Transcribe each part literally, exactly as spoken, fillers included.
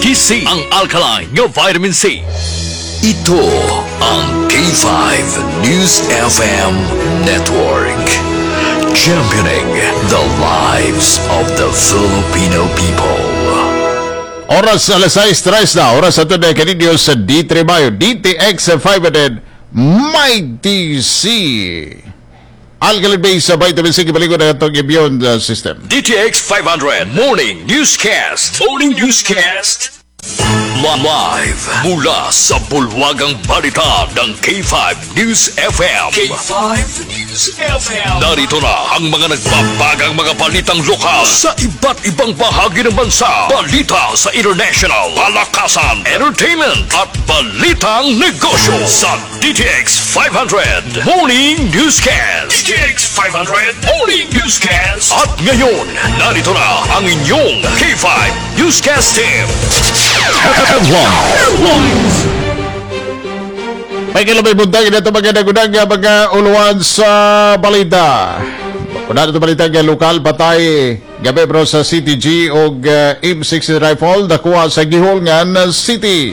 G C, ang alkaline nga vitamin C. Ito ang K five News F M Network. Championing the lives of the Filipino people. Oras alas sais tres na. Oras ato na kanidyo sa D three Mayo. D T X five hundred Mighty C. Alkaline base sa vitamin C. Kibaligo na itong immune system. D T X five hundred Morning Newscast. Morning Newscast. Live mula sa bulwagang balita ng K five News F M. K five News F M. Narito na ang mga nagbabagang mga balitang lokal sa iba't ibang bahagi ng bansa. Balita sa international, palakasan, entertainment at balitang negosyo sa D T X five hundred Morning Newscast. D T X five hundred Morning Newscast. At ngayon, narito na ang inyong K five Newscast team. May kilabay buntag na ito magandang-gunang mga uluan sa balita. Una ito balita ng lokal patay gabi bro sa C T G o uh, M sixteen rifle nakuha sa Gihongan City.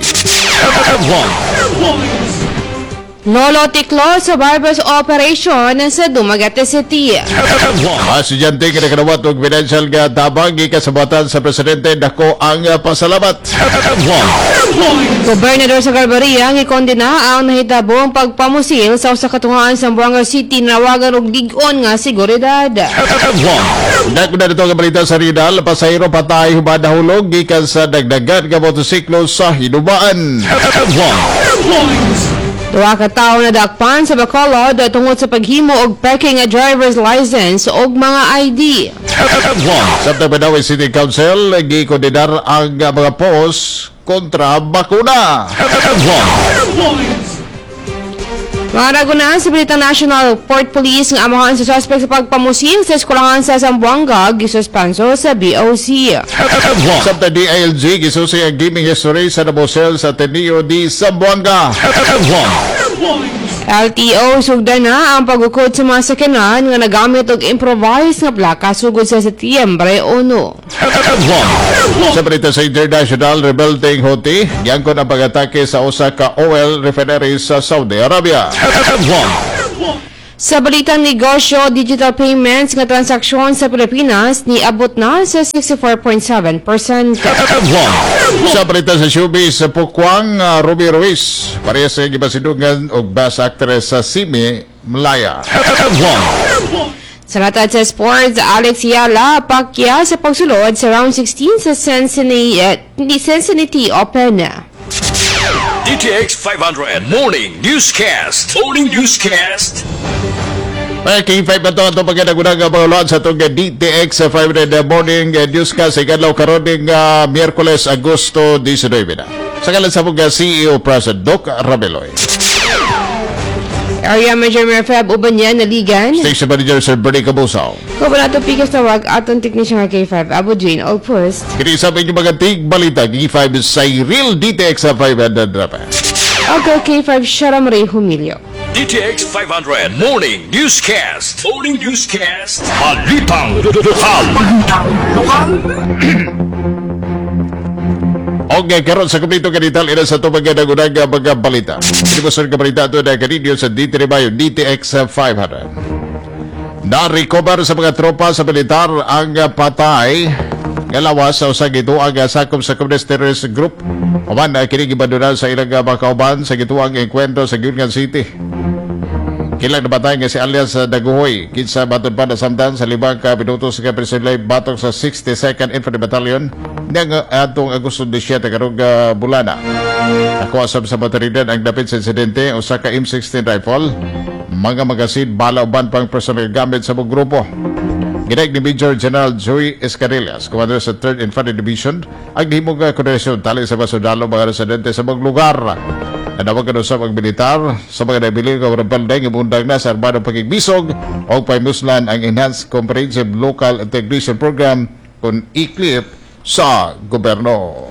Lolo Tiklo survivors operation sa Dumaguete City. Mga estudyante ka nakanawat og financial nga tabang ikasabatan sa presidente nako ang pasalamat. Gobernador sa Galbaria ang ikondena ang nahitabong pagpamusil sa usa ka tungaan sa Zamboanga City nawagan og lig-on nga seguridad. Naguna dito ang balita sa Rinal, pasahero patay hubad nahulog gikan sa dagdagan nga motosiklo sa hinubaan. Duha ka tawo na dakpan sa Bacolod tungod sa paghimo og peke nga driver's license og mga I D. Sa Tabanawi City Council, gikondenar ang mga post kontra bakuna. Mga nagunan sa Balita National Port Police nga amahan sa suspect sa pagpamusil sa eskulahan sa Zamboanga gisuspenso sa B O C. Sa D I L G, gisusi ang gaming history sa Nabosel sa Ateneo di Zamboanga. L T O sugdan na ang pagukod sa mga sakyanan nga nagamit og improvised nga plaka sugod sa Setyembre one. Sa balita sa international, rebelting Houthi giangkon ang pag-atake sa usa ka oil refinery sa Saudi Arabia. Sa balitang negosyo, digital payments nga transaksyon sa Pilipinas niabot na sa sixty-four point seven percent. Sa balita sa showbiz, Pukwang uh, Ruby Ruiz parehas sa gibasidungan og best actress sa Simi Mlaya. Sa latad sa sports, Alex Yala pakya sa pagsulod sa round sixteen sa Cincinnati, uh, Cincinnati Open. D T X five hundred Morning Newscast. Morning Newscast. May K five na ito ang pagkadagunang mga sa itong D T X five hundred Morning Newscast sa ikadlaw karoning uh, Miyerkules, Agosto nineteen na. Sa kalan sa mga C E O President Doc Rabeloy. Area Major Mayor Feb Ubanyan naligan. Station Manager Sir Bernie Cabusao. Kubanato Pikas Tawag atong technician ng K five Abu Jane All Post. Kini sa mga mga tig balita K five sa real D T X five hundred rapa. Okay, K five Sharam Ray Humilio. D T X five hundred Morning Newscast. Morning Newscast. Balitang lokal. Balitang lokal. Okay, karon sa kumplito kanital ina sa itong mga nagunang mga balita. Hindi mo sa balita ito na kaninyo sa D three Mayo D T X five hundred. Na-recover sa mga tropa sa militar ang patay nga lawas sa usang gituang sakom sa Communist Terrorist Group. Oman na kinigibandunan sa ilang mga kauban sa gituang enkwentro sa Gihongan City. Kilang nabatay nga si alias Daguhoy kinsa baton pa na samdan sa limang ka minutos ka presidente batok sa sixty-second Infantry Battalion ng atong Agosto seventeen karong uh, bulana. Ako asam sa motoridad ang dapit sa insidente usa ka M sixteen rifle, mga magasin, bala uban pang personal gamit sa mga grupo. Ginag ni Major General Joey Escarillas, Commander sa third Infantry Division, ang himong uh, koordinasyon tali sa mga sundalo mga residente sa mga lugar. Nanawagan sa mga militar sa mga nabiling ng rebelde ng ibundang na sa armadong pagigbisog o paimuslan ang Enhanced Comprehensive Local Integration Program kung E C L I P sa gobyerno.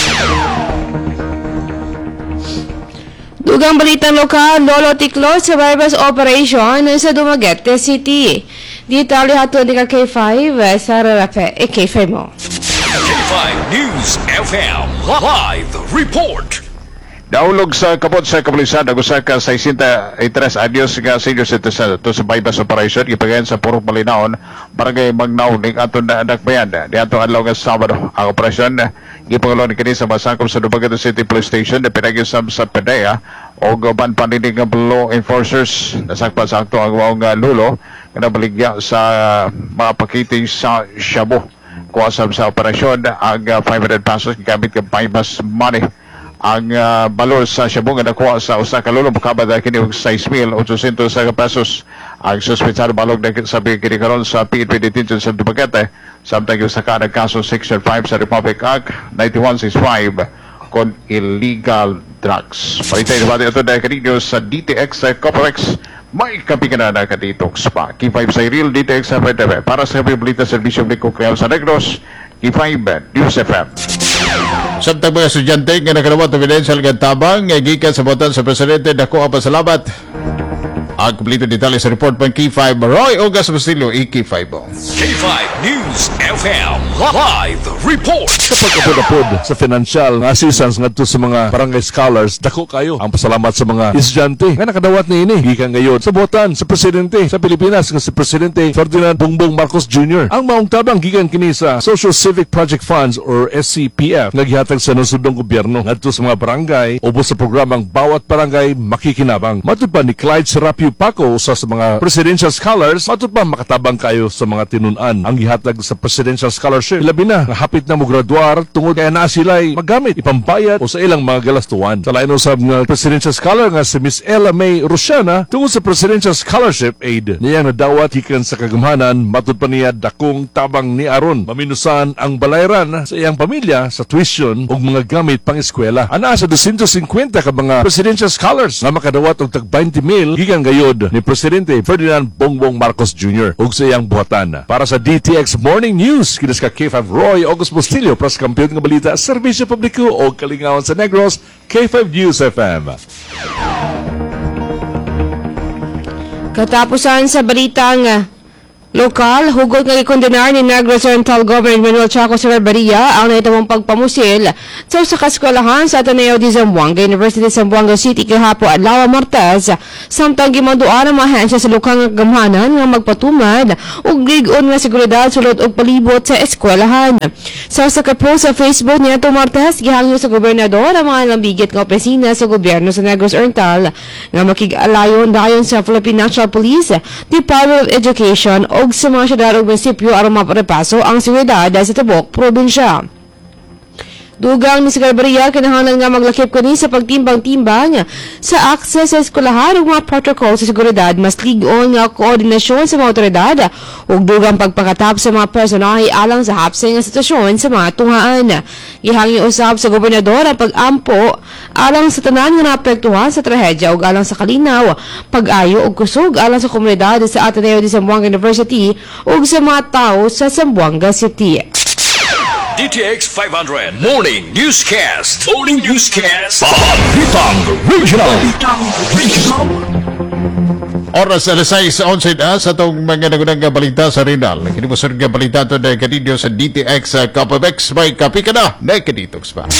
Dugang balitang lokal, Lolo Tiklo survivors operation sa Dumaguete City. Dito alihato ni ka K five sa Rarape, eh, K five mo. K five News F M Live Report. Naulog sa kabot sa kapulisan ang usa ka sesenta y tres anyos nga senior citizen to sa bypass operation gipagayon sa Purok Malinaon barangay Magnaw ning aton na anak bayan di ato adlaw nga Sabado. Ang operasyon gipangulong kini sa masangkop sa Dumaguete City Police Station na pinagisam sa P D E A o gaban paninig ng law enforcers nasakpan sa akto ang mga lulo nga nabaligya sa mga pakiting sa Shabu. Kuwasam sa operasyon ang uh, five hundred pesos gamit ng bypass money. Ang uh, balor sa Shabu nga nakuha sa usa ka lulo makabad kini og six mil eight hundred pesos. Ang suspetsado balog na sabi kini karon sa P N P detention sa Dumaguete samtang yung saka ng kaso Section five sa Republic Act ninety-one sixty-five kon illegal drugs. Palitay na ba ito dahil kanino sa D T X sa Coparex may kapigana na kaditox pa. K five sa Real D T X sa P T V para sa Biblita Servisyo Bliko Kayal sa Negros K five News F M. Samtang mga estudyante nga nakalawat ng financial nga tabang nga gikan sa botan sa presidente dako ang pasalamat. Ang kumplito detalye sa report pang K five Roy Ogas Bastilio E K five. K five News F M Live Report. Sa pagkapod-apod sa financial nga assistance ngadto sa mga barangay scholars, dako kayo ang pasalamat sa mga estudyante nga nakadawat niini gikan gayud sa botan sa presidente sa Pilipinas nga si Presidente Ferdinand Bongbong Marcos Junior Ang maong tabang gikan kini sa Social Civic Project Funds or S C P F nga gihatag sa nasudong gobyerno ngadto sa mga barangay ubos sa programang Bawat Barangay Makikinabang. Matud pa ni Clyde Serapio Paco sa sa mga presidential scholars, matud pa makatabang kayo sa mga tinun-an ang gihatag sa presidential scholarship. Labi na nga hapit na mo graduar tungod kaya na sila'y magamit ipambayad o sa ilang mga galastuan. Sa lain usab nga presidential scholar nga si Miss Ella May Rosiana tungod sa presidential scholarship aid niya nadawat gikan sa kagamhanan, matud pa niya dakong tabang ni aron maminusan ang balayran sa iyang pamilya sa tuition ug mga gamit pang eskwela. Ana sa two hundred fifty ka mga presidential scholars nga makadawat og tag twenty mil gikan gayud ni Presidente Ferdinand Bongbong Marcos Junior ug sa iyang buhatan. Para sa D T X Morning News, kinas ka K five Roy August Bustilio, pras kampiyon nga balita, serbisyo publiko o kalingawan sa Negros, K five News F M. Katapusan sa balitang uh, lokal, hugot nga ikondenar ni Negros Oriental Governor Manuel Chaco Cerveria ang naitawang pagpamusil sa usa ka eskwelahan sa Ateneo de Zamboanga University sa Zamboanga City kahapo adlaw Martes, samtang gimanduan ang mga ahensya sa lokal nga gamhanan nga magpatumad og lig-on nga seguridad sulod og palibot sa eskwelahan. Sa usa ka post sa Facebook niadto Martes, gihangyo sa gobernador ang mga lambigit nga opisina sa gobyerno sa Negros Oriental nga makig-alayon dayon sa Philippine National Police, Department of Education og sa mga syudad o munisipyo aron maparepaso ang seguridad sa tibok probinsya. Dugang ni Secretaria kinahanglan nga maglakip kani sa pagtimbang-timbang sa akses sa eskwelahan ug mga protocol sa seguridad, mas lig-on nga koordinasyon sa mga otoridad ug dugang pagpakatap sa mga personahe alang sa hapsay nga sitwasyon sa mga tunghaan. Gihangyo usab sa gobernador ang pag-ampo alang sa tanan nga naapektuhan sa trahedya ug alang sa kalinaw, pag-ayo ug kusog alang sa komunidad sa Ateneo de Zamboanga University ug sa mga tawo sa Zamboanga City. D T X five hundred Morning Newscast. Morning Newscast. Balitang Regional. Oras alas sais onse na sa itong mga nagunang balita sa Rinal. Kinimusun nga balita ito na kanino sa D T X Kapabex. May kapi ka na na kanitoks pa.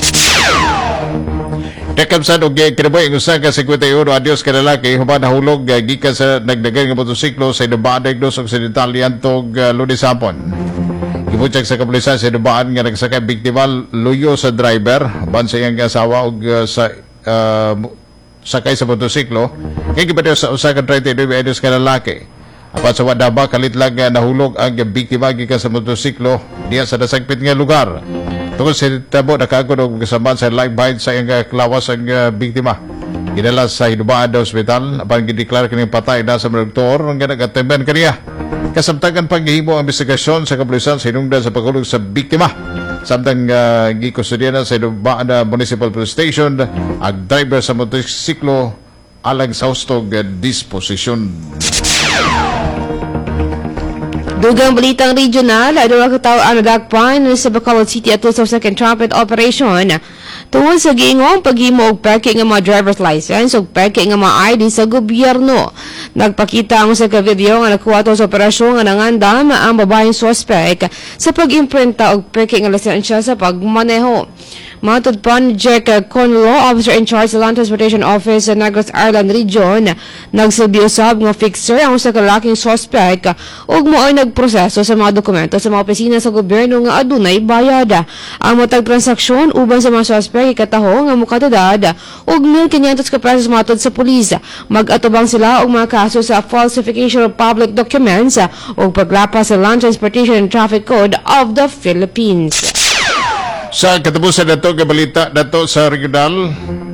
Nakamsan og kinaboy ang usa ka fifty-one anyos ka lalaki human nahulog gikan sa nagdagan nga motosiklo sa Inuban Negros Occidental niadtong uh, Lunes hapon. Gibutyag sa kapulisan sa Inuban nga nagsakay biktima luyo sa driver ban sa iyang asawa og uh, sa uh, sakay sa motosiklo kay gibadaw sa usa ka thirty-nine anyos ka lalaki. Apat sa wadaba kalit lang uh, nahulog ang biktima gikan sa motosiklo diya sa nasagpit nga lugar. Tungkol sa tabo nakagod og kasamaan sa live bind sa iyang uh, klawas ang uh, biktima. Gidala sa Hinubaan Hospital apan gideklara kini patay na sa doktor nga nagatemben kaniya. Kasamtagan paghihimo ang investigasyon sa kapulisan sa hinungdan sa paghulog sa biktima. Samtang uh, gikustodiya na sa Hinubaan Municipal Police Station ang driver sa motosiklo alang sa hustog uh, disposisyon. Dugang balitang regional, adwa ka tao ang nadagpan sa Bacolod City at sa second trumpet operation. Tungod sa giingong paghimo og peke nga mga driver's license ug peke nga mga I D sa gobyerno. Nagpakita ang sa video nga nakuha to sa operasyon nga nangandam ang babaeng suspect sa pag-imprinta og peke nga lisensya sa pagmaneho. Matod pa ni Jack Conlo, officer in charge sa Land Transportation Office sa Negros Island Region, nagsilbi usab nga fixer ang usa ka lalaking suspect ug mo'y nagproseso sa mga dokumento sa mga opisina sa gobyerno nga adunay bayad. Ang matag transaksyon uban sa mga suspect ikataho nga mukatudad og one thousand five hundred ka pesos matod sa pulis. Mag-atubang sila og mga kaso sa falsification of public documents ug paglapas sa Land Transportation and Traffic Code of the Philippines. Sa katapusan na ito, kabalita na ito sa regional,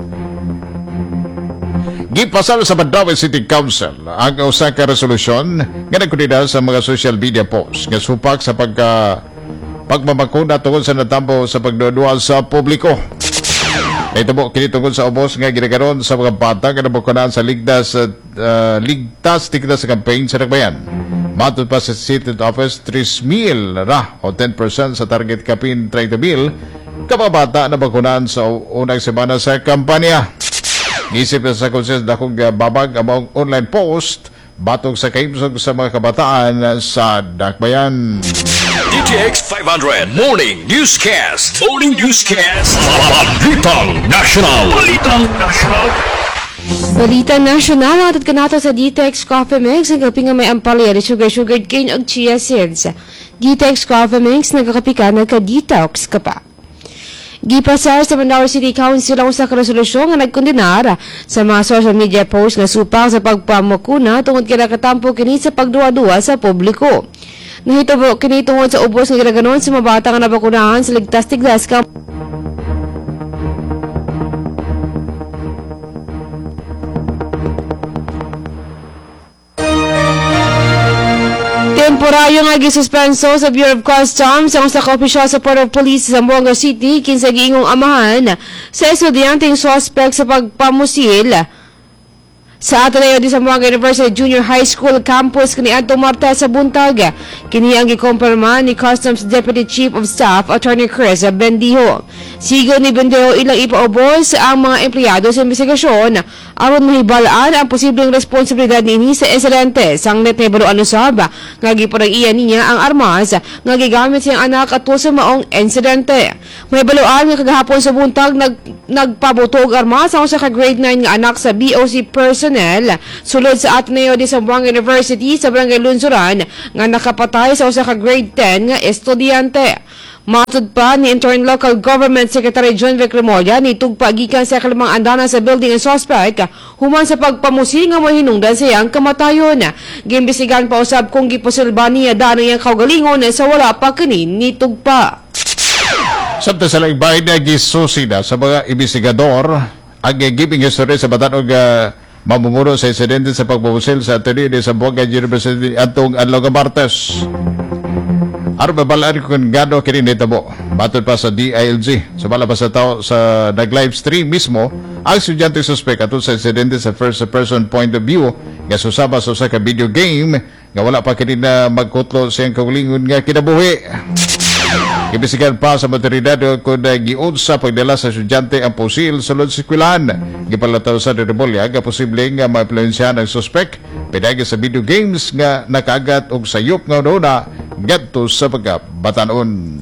gipasal sa Mandaue City Council ang usa ka resolusyon nga nagkundina sa mga social media posts nga supak sa pagka pagmamakuna tungkol sa natambo sa pagdudua sa publiko. Itabo kini tungkol sa ubos nga ginagaron sa mga bata nga nabakunan sa ligtas uh, ligtas tigdas sa campaign sa Nagbayan. Matod pa sa City Office, three mil ra o ten percent sa target kapin thirty mil kababata na bakunan sa unang semana sa kampanya. Isip na sa konses dakong babag ang online post batong sa kaimsog sa mga kabataan sa Dakbayan. D T X five hundred Morning Newscast. Morning Newscast. Balitang National. Balitang National. Balita nasyonal at kanato sa D T X Coffee Mix ang kapi nga may ampalya sugar sugar cane og chia seeds. D T X Coffee Mix nagakapi ka nagka-detox ka pa. Gipasar sa Mandaue City Council ang usa ka resolusyon nga nagkondenar sa mga social media post nga supang sa pagpamakuna tungod kay nakatampo kini sa pagduwa-duwa sa publiko. Nahitabo kini tungod sa ubos nga ginaganon sa mga bata nga nabakunahan sa ligtas tigdas ka temporaryo nga gisuspenso sa Bureau of Customs ang usa ka opisyal sa Port of Police sa Zamboanga City kinsa giingong amahan sa estudyanteng suspect sa pagpamusil sa Ateneo de Zamboanga University Junior High School campus kaniadtong Martes sa buntag. Kini ang gikompirma ni Customs Deputy Chief of Staff Attorney Chris Bendijo. Sigo ni Bendijo ilang ipaubos ang mga empleyado sa investigasyon aron mahibalaan ang posibleng responsibilidad niini sa insidente. Sanglit na ibaluan usab nga giparag-iya niya ang armas nga gigamit siyang anak atul sa maong insidente. Mahibaluan nga kagahapon sa buntag nag nagpabutog armas ang usa ka grade nine nga anak sa B O C personnel sulod sa Ateneo de Zamboanga University sa Barangay Lunsuran nga nakapatay sa usa ka grade ten nga estudyante. Matod pa ni Internal Local Government Secretary John Vic Remolla ni tugpa gikan sa kalimang andanan sa building and suspect human sa pagpamusi nga mahinungdan sa iyang kamatayon. Giimbestigahan pa usab kung giposilba niya dano iyang kaugalingon sa wala pa kini ni tugpa. Samtang sa lagbay na gisusida sa mga investigador ang giving history sa batanog uh, mamumuro sa insidente sa pagpamusil sa Ateneo de Zamboanga University atong adlaw nga Martes. Aron babalaan kung gano kini nitabo. Batod pa sa D I L G. Sa bala pa sa tao sa nag-live stream mismo, ang estudyante suspect ato sa insidente sa first person point of view nga susaba sa usa ka video game nga wala pa kini na magkutlo siyang kaulingon nga kinabuhi. Ibisigan pa sa materyalidad kung giun sa pagdala sa estudyante ang pusil sa lod sa eskwelahan. Gipalataw sa Remolla nga posibleng nga ma-influensyahan ang suspect pinagi sa video games nga nakagat og sayop nga una gadto sa pagkabatanon.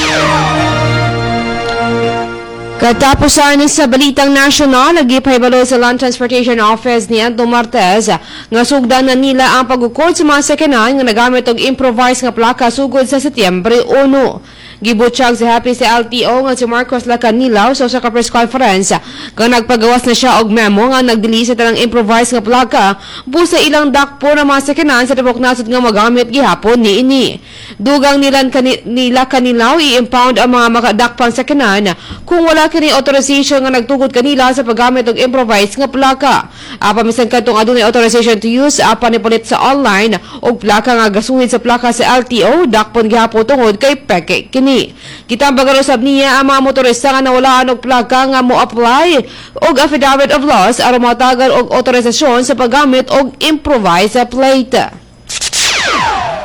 Katapusan sa balitang nasyonal, nagipahibalo sa Land Transportation Office ni Anton Martes nga sugdan na nila ang pag-ukod sa mga sekenan nga nagamit og improvised nga plaka sugod sa Setyembre one. Gibutyag si Happy sa L T O nga si Marcos Lacanilaw sa usa ka press conference kung nagpagawas na siya og memo nga nagdili sa tanang improvised nga plaka busa ilang dakpo na mga sekenan sa tibok nasod nga magamit gihapon ni ini. Dugang nilan kani, nila Kanilaw i-impound ang mga makadakpang sekenan kung wala kini authorization nga nagtugod kanila sa paggamit og improvised nga plaka. Apa misan kadtong adunay authorization to use apa ni palit sa online og plaka nga gasuhin sa plaka sa L T O dakpon gihapon tungod kay peke kini. Kitambag usab niya ang mga motorista nga nawalaan og plaka nga mo-apply og affidavit of loss aron matagan og autorisasyon sa paggamit og improvised plate.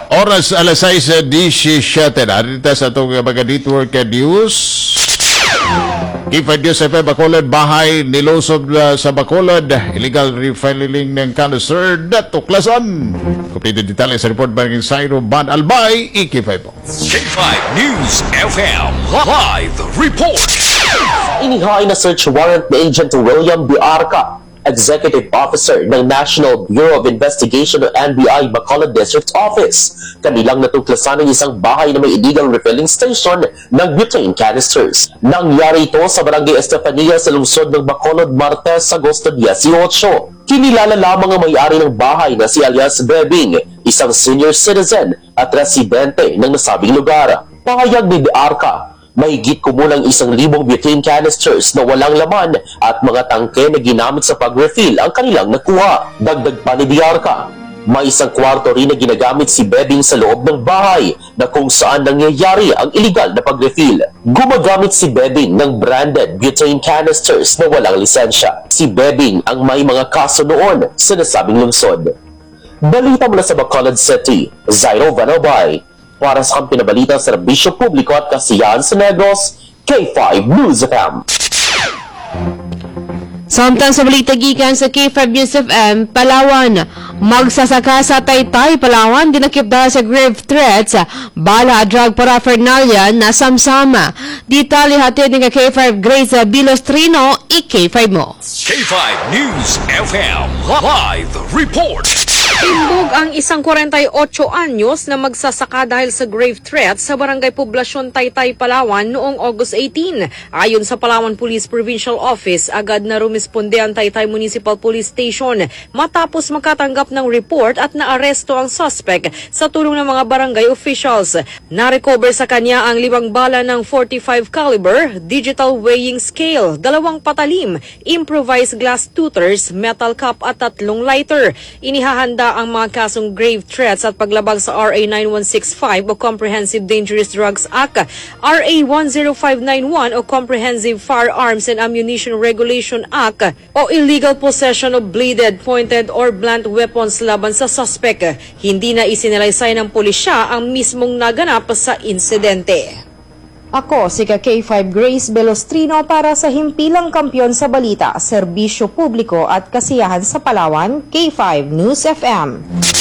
Oras alas sais disisiete na. Dito sa itong mga network news. K five News F M Bacolod, bahay nilusob uh, sa Bacolod. Illegal refilling ng canister natuklasan. Kompleto detalye sa report ba ng Sairo Ban Albay, E K five po. K five News F M Live Report. Inihain na search warrant ni Agent William B. Arca, Executive Officer ng National Bureau of Investigation o N B I Bacolod District Office. Kanilang natuklasan ng isang bahay na may illegal refilling station ng butane canisters. Nangyari ito sa Barangay Estefania sa lungsod ng Bacolod, Martes, Agosto eighteen. Kinilala lamang ang may-ari ng bahay na si alias Bebing, isang senior citizen at residente ng nasabing lugar. Pahayag ni De Arca, mahigit kumulang isang libong butane canisters na walang laman at mga tangke na ginamit sa pag-refill ang kanilang nakuha. Dagdag pa ni Diarca, may isang kwarto rin na ginagamit si Bebing sa loob ng bahay na kung saan nangyayari ang iligal na pag-refill. Gumagamit si Bebing ng branded butane canisters na walang lisensya. Si Bebing ang may mga kaso noon sa nasabing lungsod. Balita mula sa Bacolod City, Zairo Vanobay. Para sa pinabalita sa Serbisyo Publiko at Kasiyahan sa Negros, K five News F M. Samtang sa balita gikan sa K five News F M, Palawan, magsasaka sa Taytay, Palawan, dinakip dahil sa grave threats, bala at drug paraphernalia na samsama. Detalye hatid ng K five Grace Bilostrino, E K five mo. K five News F M Live Report. Timbog ang isang forty-eight anyos na magsasaka dahil sa grave threat sa Barangay Poblasyon Taytay, Palawan noong August eighteen. Ayon sa Palawan Police Provincial Office, agad na rumisponde ang Taytay Municipal Police Station matapos makatanggap ng report at naaresto ang suspect sa tulong ng mga barangay officials. Na-recover sa kanya ang limang bala ng forty-five caliber, digital weighing scale, dalawang patalim, improvised glass tutors, metal cup at tatlong lighter. Inihahanda ang mga kasong grave threats at paglabag sa R A ninety-one sixty-five o Comprehensive Dangerous Drugs Act, R A one oh five ninety-one o Comprehensive Firearms and Ammunition Regulation Act o illegal possession of bladed, pointed or blunt weapons laban sa suspect. Hindi na isinalaysay ng pulisya ang mismong naganap sa insidente. Ako si K five Grace Bilostrino para sa himpilang kampyon sa balita, serbisyo publiko at kasiyahan sa Palawan, K five News F M.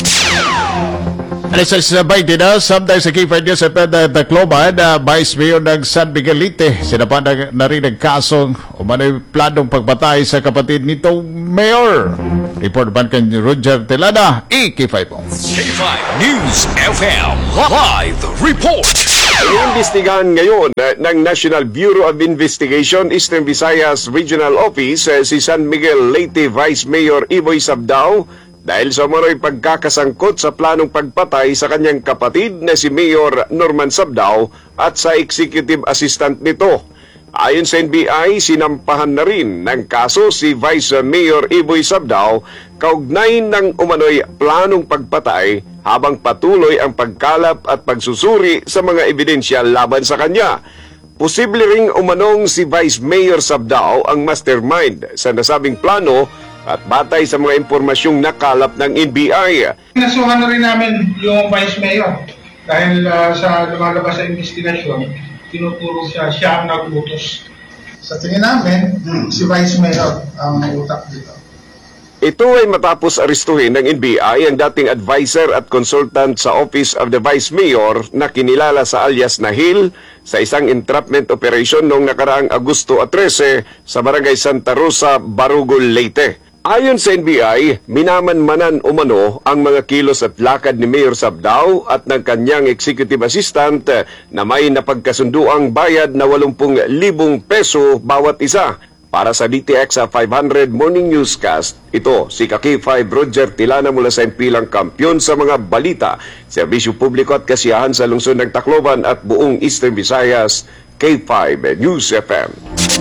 Alas sa sabay din na, samtang sa K five News F M na Tacloban, na Vice Mayor ng San Miguelite, sinapan na, na rin ang kasong o mano'y planong pagpatay sa kapatid nitong Mayor. Report ban kay Roger Telada, E K five mo. K five News F M Live Report. Iimbestigahan ngayon uh, ng National Bureau of Investigation Eastern Visayas Regional Office uh, si San Miguel Leyte Vice Mayor Iboy Sabdao dahil sa umano'y pagkakasangkot sa planong pagpatay sa kanyang kapatid na si Mayor Norman Sabdao at sa executive assistant nito. Ayon sa N B I, sinampahan na rin ng kaso si Vice Mayor Iboy Sabdao kaugnay ng umano'y planong pagpatay habang patuloy ang pagkalap at pagsusuri sa mga ebidensya laban sa kanya. Posible ring umanong si Vice Mayor Sabdao ang mastermind sa nasabing plano at batay sa mga impormasyong nakalap ng N B I. Nasuhan na rin namin yung Vice Mayor dahil uh, sa lumalabas sa investigasyon, tinuturo siya, siya ang nag-utos. Sa tingin namin, hmm. si Vice Mayor ang utak dito. Ito ay matapos arestuhin ng N B I ang dating advisor at consultant sa Office of the Vice Mayor na kinilala sa alias na Hill sa isang entrapment operation noong nakaraang Agosto thirteen sa Barangay Santa Rosa, Barugol, Leyte. Ayon sa N B I, minamanmanan umano ang mga kilos at lakad ni Mayor Sabdao at ng kanyang executive assistant na may napagkasunduang bayad na eighty thousand peso bawat isa. Para sa D T X five hundred Morning Newscast, ito si K five Roger Tilana mula sa impilang kampyon sa mga balita, serbisyo publiko at kasiyahan sa lungsod ng Tacloban at buong Eastern Visayas, K five News F M.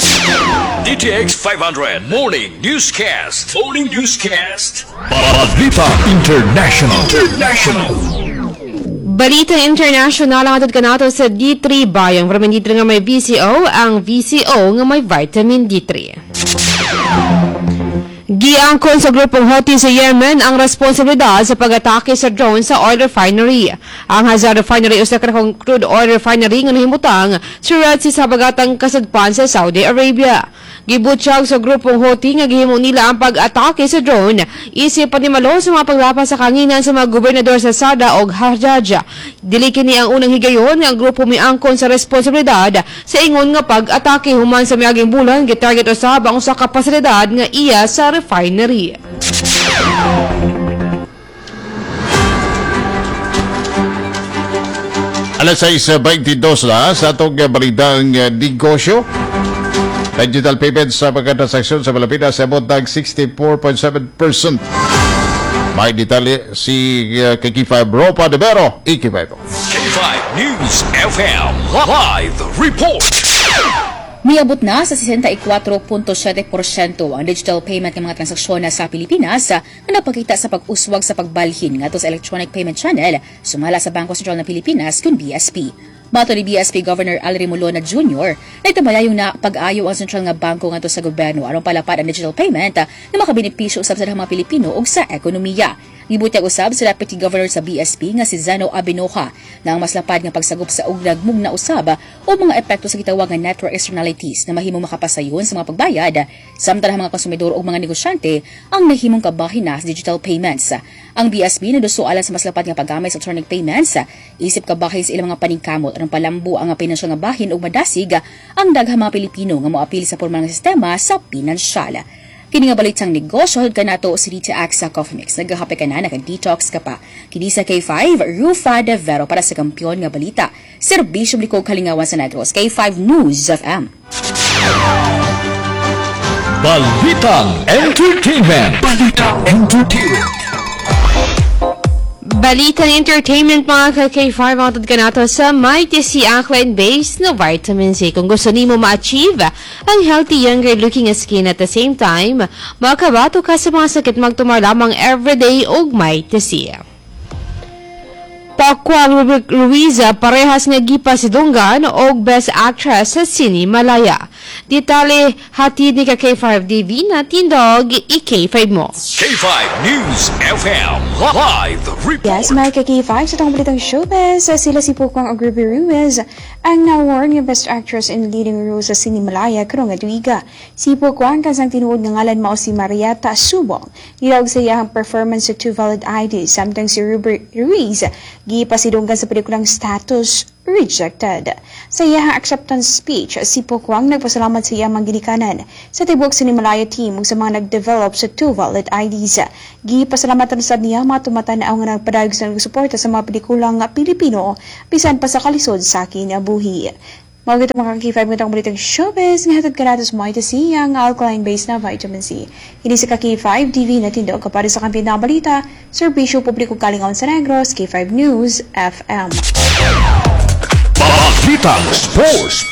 D T X five hundred Morning Newscast. Morning Newscast. Balita International. International. Balita International ang atod kanato sa D three bayang vitamin D three nga may V C O, ang V C O nga may vitamin D three. Giangkon sa grupong Houthi sa Yemen ang responsibilidad sa pag-atake sa drone sa oil refinery. Ang Hazar Refinery usa ka crude oil refinery nga nahimutang sa Red Sea sa habagatang kasadpan sa Saudi Arabia. Gibutyag sa grupong Houthi nga gihimo nila ang pag-atake sa drone isip panimalo sa mga paglapas sa kanginan sa mga gobernador sa Sada o Hajjaj. Dili kini ang unang higayon nga ang grupo miangkon sa responsibilidad sa ingon nga pag-atake human sa miaging bulan gitarget usab ang usa ka pasilidad nga iya sa refinery. Alas sais twenty-two na sa atong balitang uh, negosyo. Digital payments sa mga transaksyon sa Pilipinas sa abot ng sixty-four point seven percent. May detalye si uh, K five Ropa de Vero, K five. K five News F M Live Report. Miabot na sa sixty-four point seven porsyento ang digital payment ng mga transaksyon na sa Pilipinas na napakita sa pag-uswag sa pagbalhin ngadto sa electronic payment channel sumala sa Bangko Sentral ng Pilipinas kun B S P. Bato ni B S P Governor Alri Molona Junior nagtamayayon na pag-ayo ang sentral nga bangko ngadto sa gobyerno aron palapad ang digital payment na makabenepisyo usab sa mga Pilipino ug sa ekonomiya. Gibutyag usab sa Deputy Governor sa B S P nga si Zano Abinoja na ang mas lapad nga pagsagop sa ugnag mugna usab o mga epekto sa gitawag nga network externalities na mahimong makapasayon sa mga pagbayad samtang mga konsumidor ug mga negosyante ang nahimong kabahin na sa digital payments. Ang B S P naduso alang sa mas lapad nga paggamay sa electronic payments isip kabahin sa ilang mga paningkamot aron palambo ang pinansyal nga bahin ug madasig ang daghang mga Pilipino nga moapil sa pormal nga sistema sa pinansyal. Kini nga balitang negosyo kanato si Rita Axa Coffee Mix. Naghahapi ka na, nag-detox ka pa. Kini sa K five, Rufa de Vero para sa kampiyon nga balita. Serbisyo Blikog Kalingawan sa Negros, K five News F M. Balitang Entertainment. Balitang Entertainment. Balita ng entertainment mga ka-K five ang ka nato sa may T C Alkaline Base na vitamin C. Kung gusto nimo ma-achieve ang healthy, younger looking skin at the same time, makabato ka sa mga sakit magtumar lamang everyday og may T C. Pakwang Ruiza parehas nga gipasidunggan og Best Actress sa Sini Malaya. Detale hatid ni ka K five D V na tindog i-K five mo. K five News F M Live Report. Yes, mga ka-K five sa tong balitang showbiz, sila si Pakwang og Ruby Ruiz ang na-award nga Best Actress in Leading Role sa Sini Malaya karong nga tuiga. Si Pakwang kasang tinuod nga ngalan mao si Marieta Subong. Nilawag sa iyang performance sa Two Valid I Ds samtang si Ruby Ruiz gipasidunggan sa pelikulang Status Rejected. Sa iyang acceptance speech, si Pakwang nagpasalamat sa iyang ginikanan sa tibok Sinimalaya team ug sa mga nag-develop sa Two Valid I Ds. Gipasalamatan sa niya mga tumatanaw nga nagpadayag sa nagsuporta sa mga pelikulang Pilipino bisan pa sa kalisod sa kinabuhi. Mao gito mga K five ngitong balitang showbiz nga hatod kanato sa mga iti ang alkaline base na vitamin C. Ini sa K five T V na tindog kapari sa kampiyon na balita, Serbisyo Publiko Kalingawan sa Negros, K five News F M. Balitang Sports.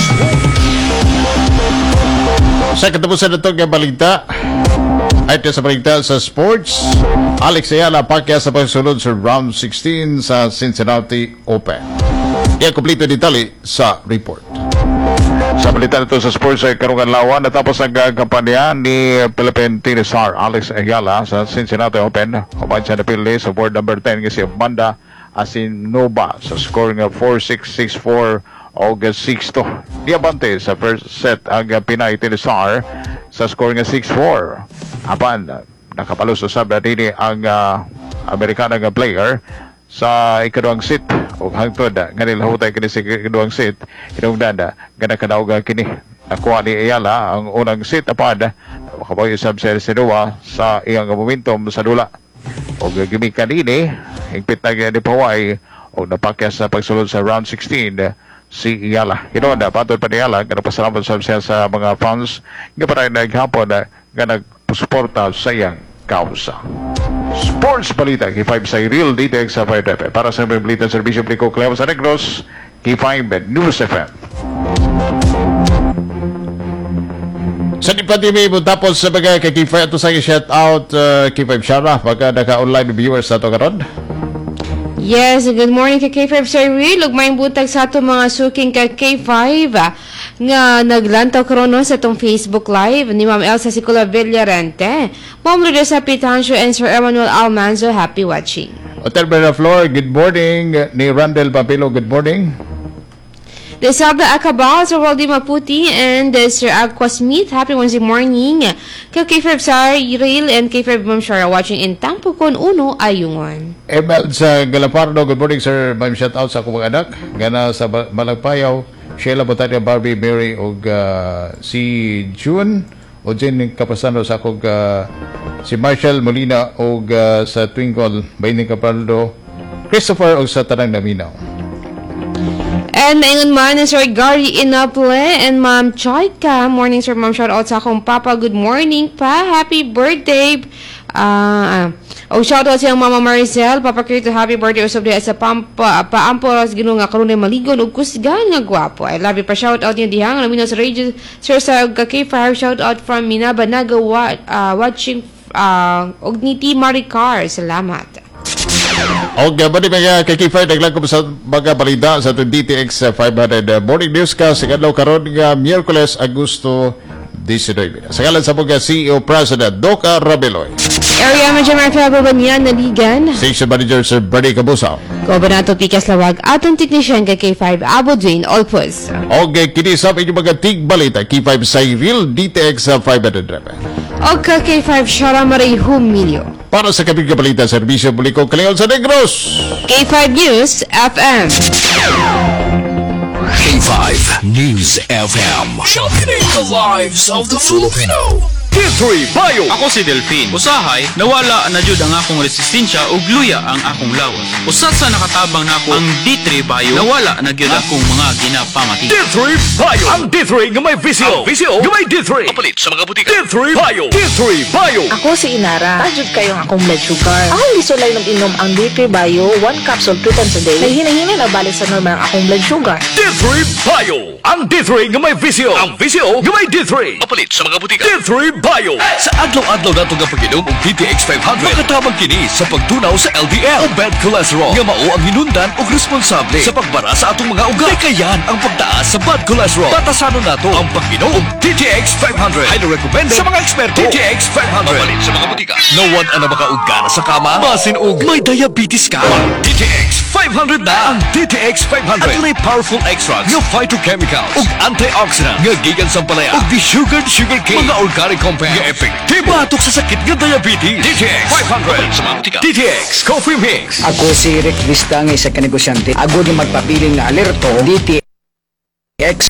Sa katapusan na itong balita, ay sa balita sa sports, Alex Ayala pakya sa pagsunod sa round sixteen sa Cincinnati Open. Yan, kompleto detalye sa report. Sa balita nito sa sports ay karungan lawan natapos ang kampanya ni Philippine tennis star Alex Ayala sa Cincinnati Open. Kumain siya napili sa board number ten kasi Amanda Asinova sa scoring of four six, six four o six two. Diabante sa first set ang Pinay tennis star sa scoring of six four. Apan, nakapalos sa sabla din ang uh, Amerikanang player sa ikaduang set o hangtod nga nilahutay kini sa ikaduang set hinungdan nga nakadaog kini nakuha ni Ayala ang unang set apan makabawi sa Sersenova sa iyang momentum sa dula o gimikan ini higpit na ni Paway o napakya sa pagsulod sa round sixteen si Ayala. Hinungdan patod pa ni Ayala nga nagpasalamat sa siya sa mga fans nga para naghapon nga nagsuporta sa iyang kausa. Sports Balita, K five sa Real D T X sa five F M. Para sa mga balita Serbisyo Blikog Kalingawan sa Negros, K five News F M. Sa Dipati mo tapos sa mga K five ito sa shout out uh, K five Shara pagka naka-online viewers na ito karon. Yes, good morning ka K five Sir Will. Ug may butag sa ato mga suking ka K five ah, nga naglantaw karon sa atong Facebook Live ni Ma'am Elsa Sicula Villarente. Ma'am Lourdes Apitancio and Sir Emmanuel Almanzo, happy watching. Hotel Bella Flor, good morning. Ni Randall Papilo, good morning. The Salda Acabal, Sir Waldy Maputi, and uh, Sir Aqua Smith, happy Wednesday morning. Ka K five Sir Rail and K five Ma'am Shara watching in Tampukon, Uno, Ayungon. Emel sa Galapardo, good morning sir. Ma'am, shout out sa akong mga anak. Gana sa Ba- Malagpayaw, Sheila Botania, Barbie, Mary, o si June, o Jen Kapasano sa akong uh, si Marshall Molina, o sa Twinkle, Baining Capaldo, Christopher, o sa Tanang Naminaw. And naingon man ni Sir Gary Inaple and Ma'am Choyka. Morning Sir Ma'am, shout out sa akong papa. Good morning pa. Happy birthday. Ah, uh, oh, shout out siyang Mama Maricel. Papa Kirito, happy birthday usab diha sa pampa paamporas Ginoo nga karon ay maligon ug kusgan nga gwapo. I love you pa. Shout out niya diha nga naminaw sa radio Sir sa K five. Shout out from Minabanaga wa, uh, watching uh, og ni T Maricar. Salamat. O gabali mga kakifay, naglang ko sa mga balita sa D T X five hundred uh, Morning Newscast sa kadlaw karon nga Miyerkules, Agosto nineteen. Sa ngalan sa mga C E O President Doka Rabeloy, Area Manager Marfel Babanian Naligan, Station Manager Sir Bernie Cabusaw, Gobernato Picas Lawag, atong technician ka K five Abo Jane Olpus. o kini sa inyong mga tig balita K five sa Real D T X five hundred. O ka K five Shara Maray Humilio. Para sa kapit balita, Serbisyo Publiko Kalingon sa Negros, K five News F M. K five News F M. Championing the lives of the Filipino. D three Bio. Ako si Delphine. Usahay, nawala na jud ang akong resistensya ug luya ang akong lawas. Usat sa nakatabang nako ang D three Bio, nawala na gyud akong mga ginapamati. D three Bio. Ang D three nga may visyo. Ang visyo nga may D three. Kapalit sa mga butika. D three Bio. D three Bio. Ako si Inara. Ajud kayong akong blood sugar. Ako lisolay ng inom ang D three Bio, one capsule two times a day. May hinahinay na balik sa normal ang akong blood sugar. D three Bio. Ang D three nga may visyo. Ang visyo nga may D three. Kapalit sa mga butika. D three Bio. Sa adlaw-adlaw nato nga pag-inom og D T X five hundred, makatabang kini sa pagtunaw sa L D L o bad cholesterol nga mao ang hinundan og responsable sa pagbara sa atong mga ugat. Kayan ang pagtaas sa bad cholesterol. Batasanon nato ang pag-inom og D T X five hundred. Highly recommended sa mga eksperto. D T X five hundred. Mapalit sa mga butika. Nawad ang makaugana sa kama. Masin og may diabetes ka. D T X five hundred na ang D T X five hundred. At may powerful extracts nga phytochemicals ug antioxidant nga gikan sa palaya ug di-sugared sugar cane. Mga organic compounds nga epektibo batok sa sakit nga diabetes. D T X five hundred sa mga butika. D T X Coffee Mix. Ako si Rick Vista nga isa ka negosyante. Ako ni magpabiling na alerto D T X